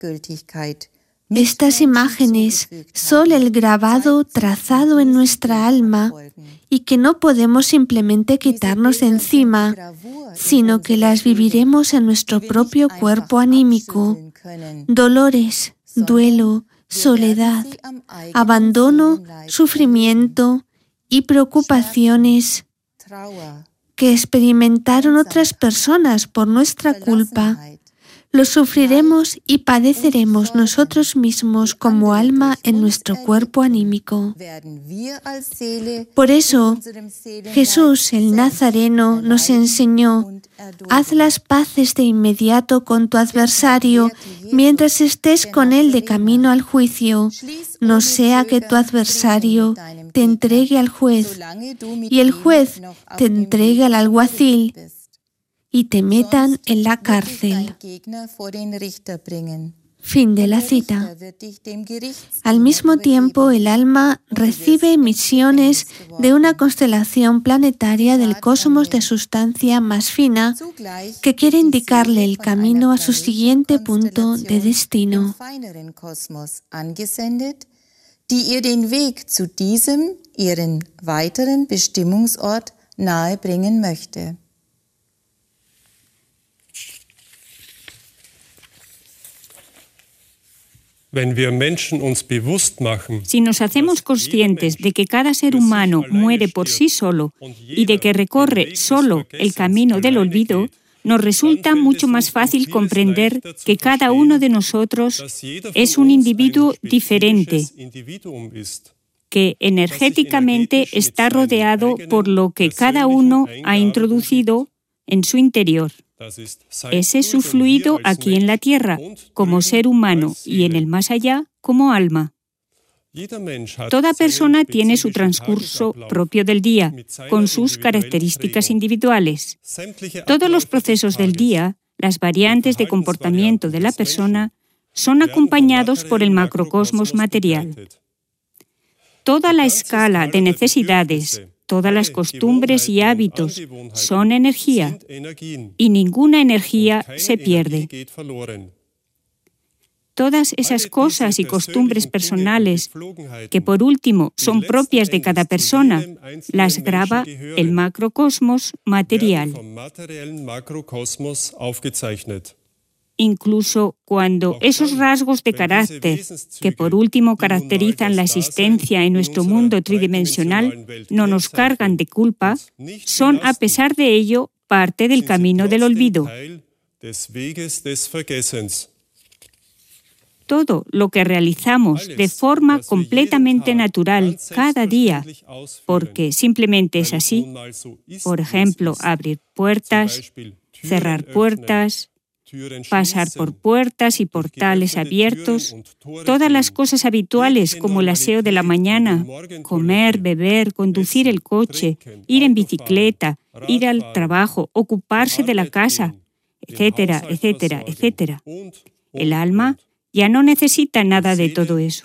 Estas imágenes son el grabado trazado en nuestra alma y que no podemos simplemente quitarnos de encima, sino que las viviremos en nuestro propio cuerpo anímico. Dolores, duelo, soledad, abandono, sufrimiento y preocupaciones que experimentaron otras personas por nuestra culpa, lo sufriremos y padeceremos nosotros mismos como alma en nuestro cuerpo anímico. Por eso, Jesús el Nazareno nos enseñó: haz las paces de inmediato con tu adversario mientras estés con él de camino al juicio, no sea que tu adversario te entregue al juez y el juez te entregue al alguacil y te metan en la cárcel. Fin de la cita. Al mismo tiempo, el alma recibe emisiones de una constelación planetaria del cosmos de sustancia más fina que quiere indicarle el camino a su siguiente punto de destino. Die ihr den Weg zu diesem, ihren weiteren Bestimmungsort nahebringen möchte. Si nos hacemos conscientes de que cada ser humano muere por sí solo y de que recorre solo el camino del olvido, nos resulta mucho más fácil comprender que cada uno de nosotros es un individuo diferente, que energéticamente está rodeado por lo que cada uno ha introducido en su interior. Ese es su fluido aquí en la Tierra, como ser humano, y en el más allá, como alma. Toda persona tiene su transcurso propio del día, con sus características individuales. Todos los procesos del día, las variantes de comportamiento de la persona, son acompañados por el macrocosmos material. Toda la escala de necesidades, todas las costumbres y hábitos son energía, y ninguna energía se pierde. Todas esas cosas y costumbres personales, que por último son propias de cada persona, las graba el macrocosmos material. Incluso cuando esos rasgos de carácter, que por último caracterizan la existencia en nuestro mundo tridimensional, no nos cargan de culpa, son a pesar de ello parte del camino del olvido. Todo lo que realizamos de forma completamente natural cada día, porque simplemente es así, por ejemplo, abrir puertas, cerrar puertas, pasar por puertas y portales abiertos, todas las cosas habituales como el aseo de la mañana, comer, beber, conducir el coche, ir en bicicleta, ir al trabajo, ocuparse de la casa, etcétera, etcétera, etcétera. El alma ya no necesita nada de todo eso.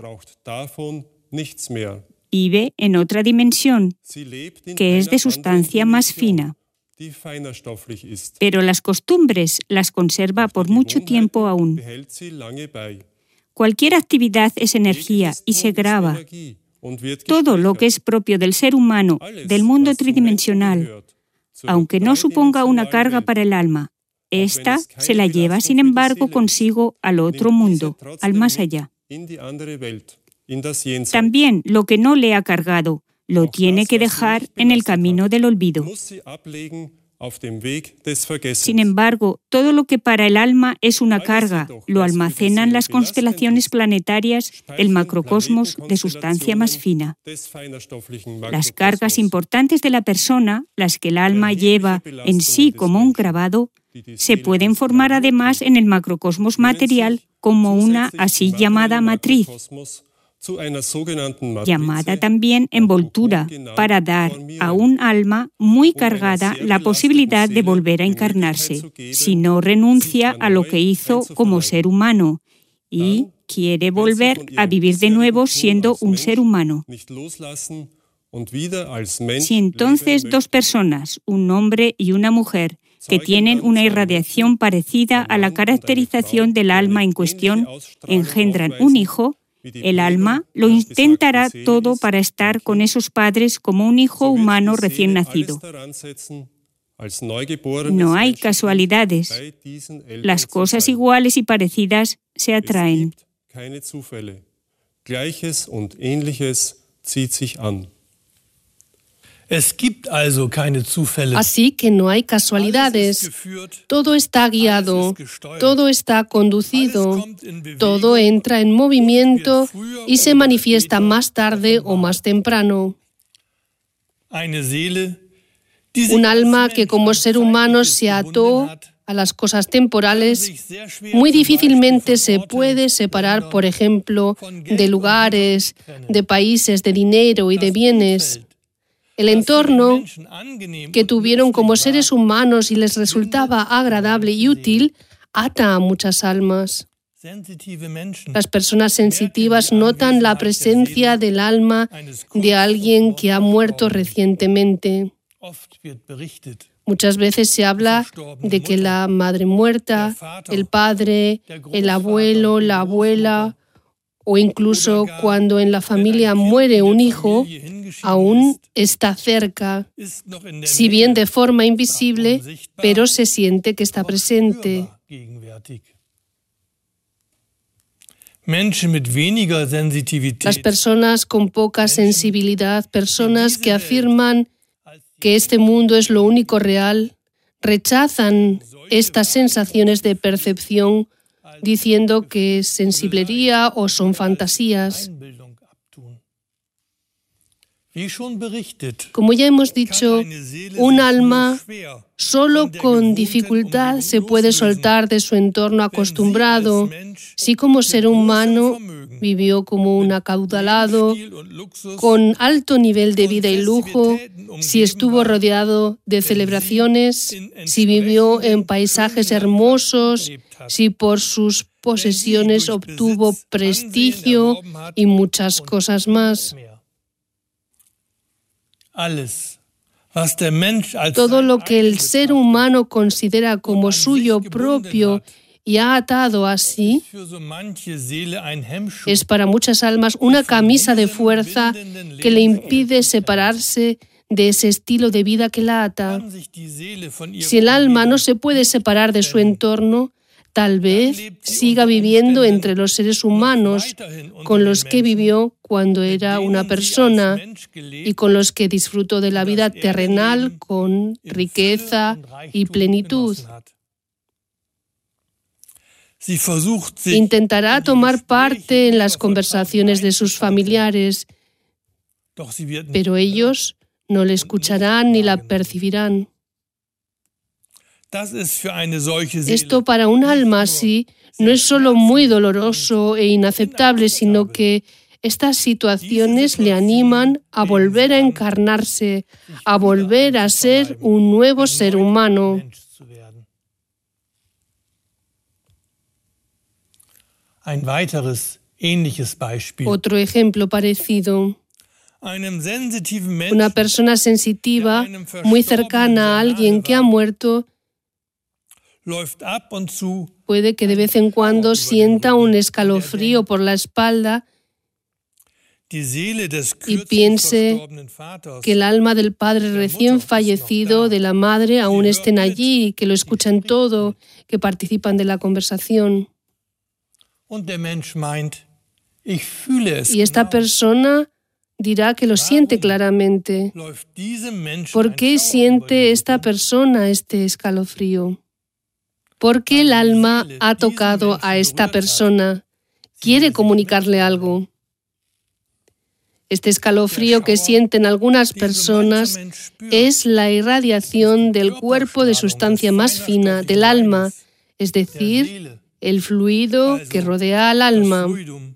Vive en otra dimensión, que es de sustancia más fina. Pero las costumbres las conserva por mucho tiempo aún. Cualquier actividad es energía y se graba. Todo lo que es propio del ser humano, del mundo tridimensional, aunque no suponga una carga para el alma, esta se la lleva, sin embargo, consigo al otro mundo, al más allá. También lo que no le ha cargado, lo tiene que dejar en el camino del olvido. Sin embargo, todo lo que para el alma es una carga, lo almacenan las constelaciones planetarias del macrocosmos de sustancia más fina. Las cargas importantes de la persona, las que el alma lleva en sí como un grabado, se pueden formar además en el macrocosmos material como una así llamada matriz, llamada también envoltura, para dar a un alma muy cargada la posibilidad de volver a encarnarse, si no renuncia a lo que hizo como ser humano y quiere volver a vivir de nuevo siendo un ser humano. Si entonces dos personas, un hombre y una mujer, que tienen una irradiación parecida a la caracterización del alma en cuestión, engendran un hijo, el alma lo intentará todo para estar con esos padres como un hijo humano recién nacido. No hay casualidades. Las cosas iguales y parecidas se atraen. Así que no hay casualidades. Todo está guiado, todo está conducido, todo entra en movimiento y se manifiesta más tarde o más temprano. Un alma que como ser humano se ató a las cosas temporales, muy difícilmente se puede separar, por ejemplo, de lugares, de países, de dinero y de bienes. El entorno que tuvieron como seres humanos y les resultaba agradable y útil ata a muchas almas. Las personas sensitivas notan la presencia del alma de alguien que ha muerto recientemente. Muchas veces se habla de que la madre muerta, el padre, el abuelo, la abuela, o incluso cuando en la familia muere un hijo, aún está cerca, si bien de forma invisible, pero se siente que está presente. Las personas con poca sensibilidad, personas que afirman que este mundo es lo único real, rechazan estas sensaciones de percepción diciendo que es sensiblería o son fantasías. Como ya hemos dicho, un alma solo con dificultad se puede soltar de su entorno acostumbrado. Si como ser humano vivió como un acaudalado, con alto nivel de vida y lujo, si estuvo rodeado de celebraciones, si vivió en paisajes hermosos, si por sus posesiones obtuvo prestigio y muchas cosas más. Todo lo que el ser humano considera como suyo propio y ha atado así, es para muchas almas una camisa de fuerza que le impide separarse de ese estilo de vida que la ata. Si el alma no se puede separar de su entorno, tal vez siga viviendo entre los seres humanos con los que vivió cuando era una persona y con los que disfrutó de la vida terrenal con riqueza y plenitud. Intentará tomar parte en las conversaciones de sus familiares, pero ellos no le escucharán ni la percibirán. Esto para un alma así no es solo muy doloroso e inaceptable, sino que estas situaciones le animan a volver a encarnarse, a volver a ser un nuevo ser humano. Otro ejemplo parecido. Una persona sensitiva, muy cercana a alguien que ha muerto, puede que de vez en cuando sienta un escalofrío por la espalda y piense que el alma del padre recién fallecido, de la madre, aún estén allí, que lo escuchan todo, que participan de la conversación. Y esta persona dirá que lo siente claramente. ¿Por qué siente esta persona este escalofrío? Porque el alma ha tocado a esta persona, quiere comunicarle algo. Este escalofrío que sienten algunas personas es la irradiación del cuerpo de sustancia más fina, del alma, es decir, el fluido que rodea al alma.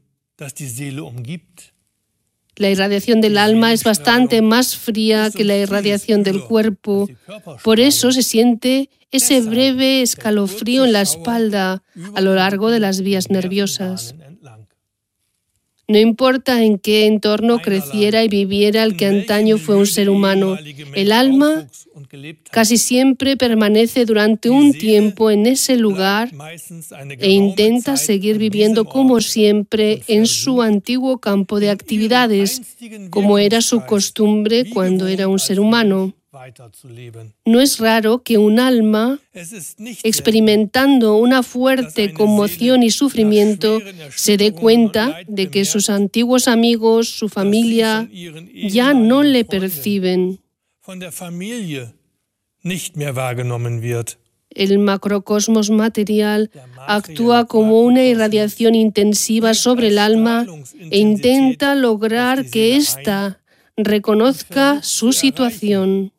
La irradiación del alma es bastante más fría que la irradiación del cuerpo. Por eso se siente ese breve escalofrío en la espalda a lo largo de las vías nerviosas. No importa en qué entorno creciera y viviera el que antaño fue un ser humano, el alma casi siempre permanece durante un tiempo en ese lugar e intenta seguir viviendo como siempre en su antiguo campo de actividades, como era su costumbre cuando era un ser humano. No es raro que un alma, experimentando una fuerte conmoción y sufrimiento, se dé cuenta de que sus antiguos amigos, su familia, ya no le perciben. El macrocosmos material actúa como una irradiación intensiva sobre el alma e intenta lograr que ésta reconozca su situación.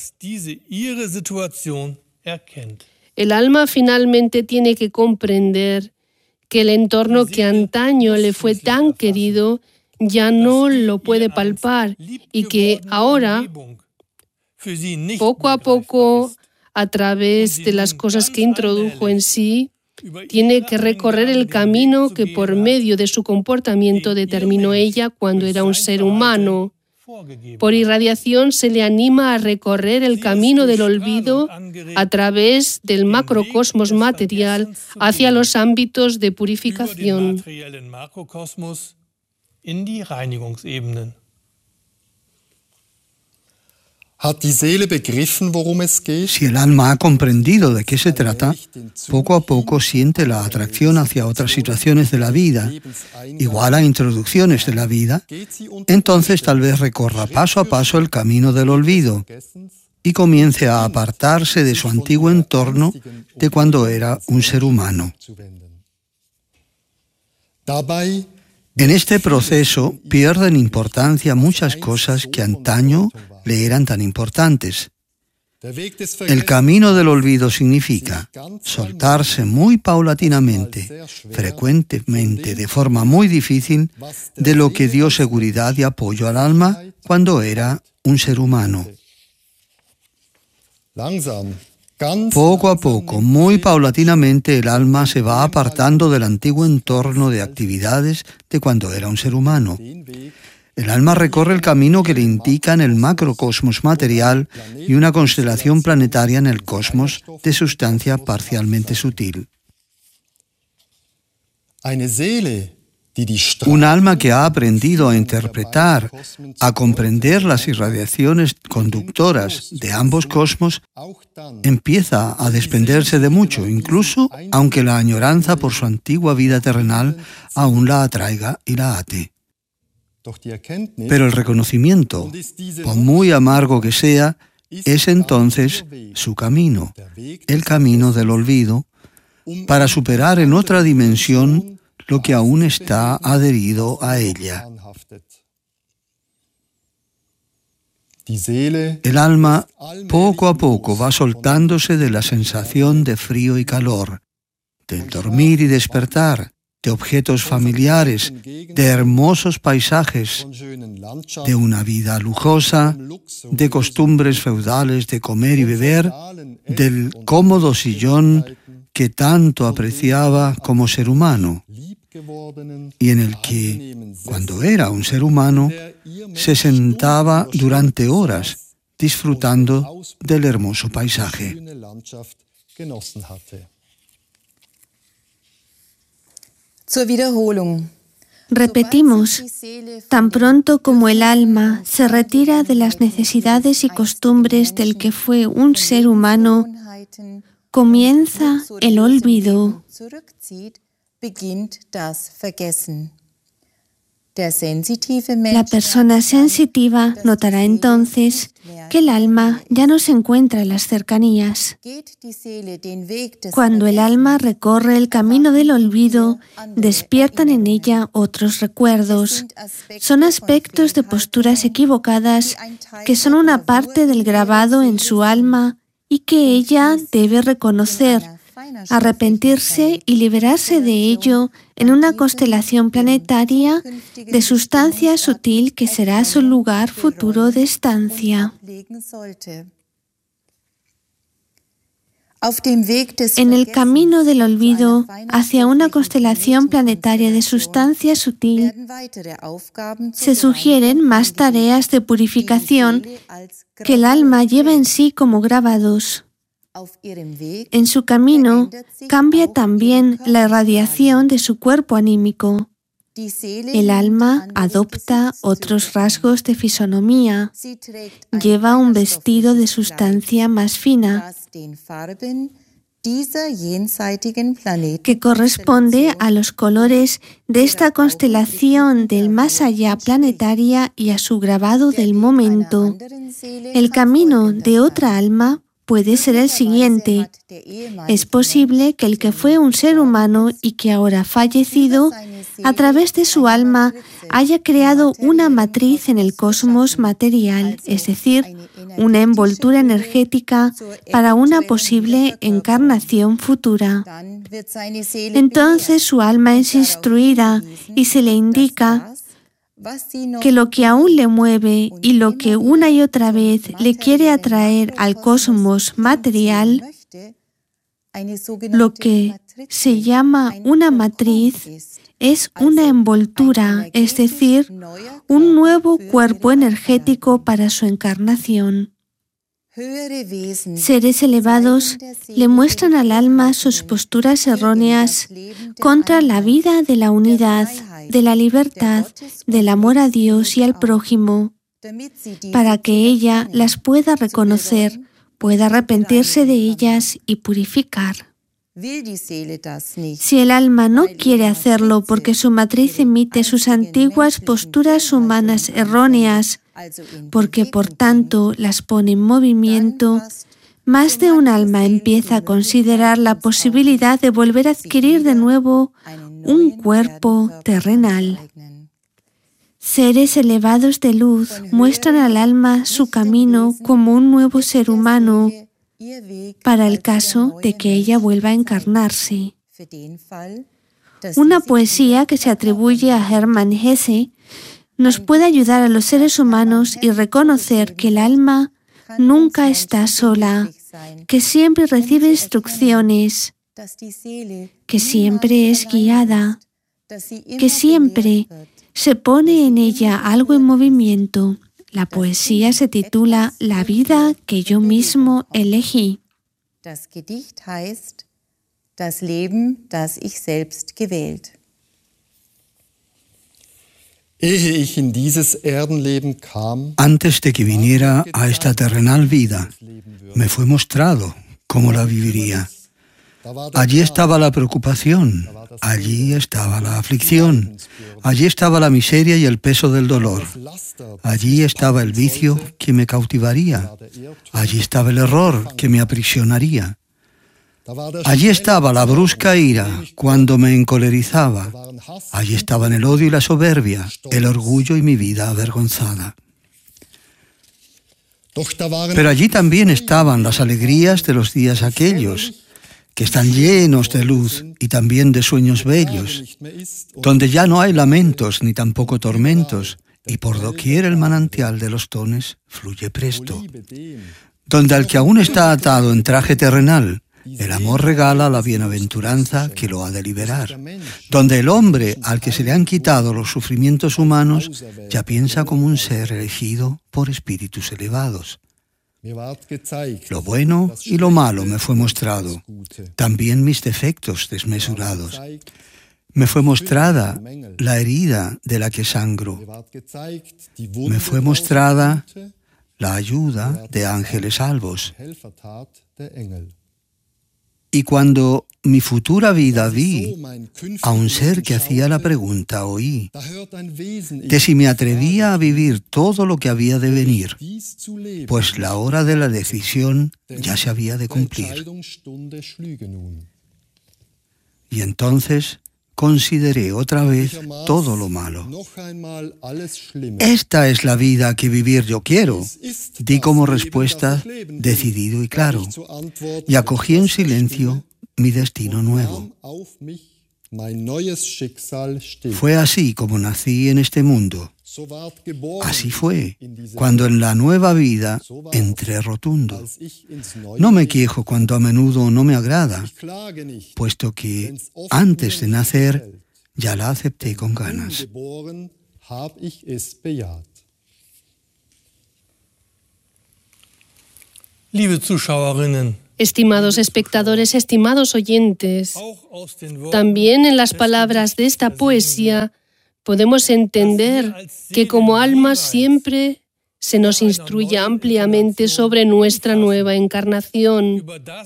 El alma finalmente tiene que comprender que el entorno que antaño le fue tan querido ya no lo puede palpar y que ahora, poco a poco, a través de las cosas que introdujo en sí, tiene que recorrer el camino que por medio de su comportamiento determinó ella cuando era un ser humano. Por irradiación se le anima a recorrer el camino del olvido a través del macrocosmos material hacia los ámbitos de purificación. Si el alma ha comprendido de qué se trata, poco a poco siente la atracción hacia otras situaciones de la vida, igual a introducciones de la vida, entonces tal vez recorra paso a paso el camino del olvido y comience a apartarse de su antiguo entorno de cuando era un ser humano. En este proceso pierden importancia muchas cosas que antaño le eran tan importantes. El camino del olvido significa soltarse muy paulatinamente, frecuentemente, de forma muy difícil, de lo que dio seguridad y apoyo al alma cuando era un ser humano. Poco a poco, muy paulatinamente, el alma se va apartando del antiguo entorno de actividades de cuando era un ser humano. El alma recorre el camino que le indican el macrocosmos material y una constelación planetaria en el cosmos de sustancia parcialmente sutil. Un alma que ha aprendido a interpretar, a comprender las irradiaciones conductoras de ambos cosmos, empieza a desprenderse de mucho, incluso aunque la añoranza por su antigua vida terrenal aún la atraiga y la ate. Pero el reconocimiento, por muy amargo que sea, es entonces su camino, el camino del olvido, para superar en otra dimensión lo que aún está adherido a ella. El alma poco a poco va soltándose de la sensación de frío y calor, del dormir y despertar, de objetos familiares, de hermosos paisajes, de una vida lujosa, de costumbres feudales de comer y beber, del cómodo sillón que tanto apreciaba como ser humano, y en el que, cuando era un ser humano, se sentaba durante horas disfrutando del hermoso paisaje. Repetimos, tan pronto como el alma se retira de las necesidades y costumbres del que fue un ser humano, comienza el olvido. La persona sensitiva notará entonces que el alma ya no se encuentra en las cercanías. Cuando el alma recorre el camino del olvido, despiertan en ella otros recuerdos. Son aspectos de posturas equivocadas que son una parte del grabado en su alma y que ella debe reconocer, arrepentirse y liberarse de ello en una constelación planetaria de sustancia sutil que será su lugar futuro de estancia. En el camino del olvido hacia una constelación planetaria de sustancia sutil, se sugieren más tareas de purificación que el alma lleva en sí como grabados. En su camino cambia también la irradiación de su cuerpo anímico. El alma adopta otros rasgos de fisonomía, lleva un vestido de sustancia más fina, que corresponde a los colores de esta constelación del más allá planetaria y a su grabado del momento. El camino de otra alma puede ser el siguiente. Es posible que el que fue un ser humano y que ahora ha fallecido, a través de su alma, haya creado una matriz en el cosmos material, es decir, una envoltura energética para una posible encarnación futura. Entonces su alma es instruida y se le indica que lo que aún le mueve y lo que una y otra vez le quiere atraer al cosmos material, lo que se llama una matriz, es una envoltura, es decir, un nuevo cuerpo energético para su encarnación. Seres elevados le muestran al alma sus posturas erróneas contra la vida de la unidad, de la libertad, del amor a Dios y al prójimo, para que ella las pueda reconocer, pueda arrepentirse de ellas y purificar. Si el alma no quiere hacerlo porque su matriz emite sus antiguas posturas humanas erróneas, porque por tanto las pone en movimiento, más de un alma empieza a considerar la posibilidad de volver a adquirir de nuevo un cuerpo terrenal. Seres elevados de luz muestran al alma su camino como un nuevo ser humano para el caso de que ella vuelva a encarnarse. Una poesía que se atribuye a Hermann Hesse nos puede ayudar a los seres humanos y reconocer que el alma nunca está sola, que siempre recibe instrucciones, que siempre es guiada, que siempre se pone en ella algo en movimiento. La poesía se titula La vida que yo mismo elegí. Das Gedicht heißt Das Leben, das ich selbst gewählt. Antes de que viniera a esta terrenal vida, me fue mostrado cómo la viviría. Allí estaba la preocupación, allí estaba la aflicción, allí estaba la miseria y el peso del dolor. Allí estaba el vicio que me cautivaría, allí estaba el error que me aprisionaría. Allí estaba la brusca ira cuando me encolerizaba, allí estaban el odio y la soberbia, el orgullo y mi vida avergonzada. Pero allí también estaban las alegrías de los días aquellos, que están llenos de luz y también de sueños bellos, donde ya no hay lamentos ni tampoco tormentos, y por doquier el manantial de los dones fluye presto, donde al que aún está atado en traje terrenal, el amor regala la bienaventuranza que lo ha de liberar, donde el hombre al que se le han quitado los sufrimientos humanos ya piensa como un ser elegido por espíritus elevados. Lo bueno y lo malo me fue mostrado, también mis defectos desmesurados. Me fue mostrada la herida de la que sangro. Me fue mostrada la ayuda de ángeles salvos. Y cuando mi futura vida vi a un ser que hacía la pregunta, oí de si me atrevía a vivir todo lo que había de venir, pues la hora de la decisión ya se había de cumplir. Y entonces consideré otra vez todo lo malo. Esta es la vida que vivir yo quiero, di como respuesta decidido y claro, y acogí en silencio mi destino nuevo. Fue así como nací en este mundo, Así fue cuando en la nueva vida entré rotundo. No me quejo cuando a menudo no me agrada, puesto que antes de nacer ya la acepté con ganas. Liebe Zuschauerinnen, Estimados espectadores, estimados oyentes, también en las palabras de esta poesía podemos entender que como almas siempre se nos instruye ampliamente sobre nuestra nueva encarnación,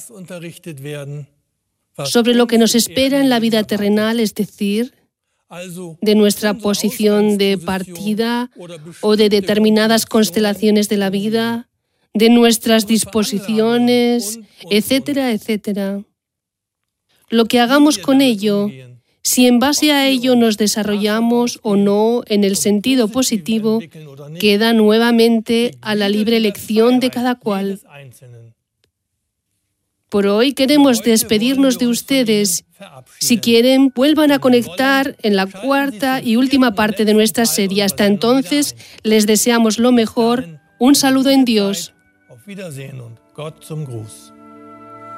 sobre lo que nos espera en la vida terrenal, es decir, de nuestra posición de partida o de determinadas constelaciones de la vida, de nuestras disposiciones, etcétera, etcétera. Lo que hagamos con ello, si en base a ello nos desarrollamos o no en el sentido positivo, queda nuevamente a la libre elección de cada cual. Por hoy queremos despedirnos de ustedes. Si quieren, vuelvan a conectar en la cuarta y última parte de nuestra serie. Hasta entonces, les deseamos lo mejor. Un saludo en Dios. Auf Wiedersehen und Gott zum Gruß.